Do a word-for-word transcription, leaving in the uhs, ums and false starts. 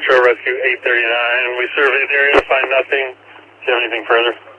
Trail Rescue eight thirty-nine. We surveyed the area, find nothing. Do you have anything further?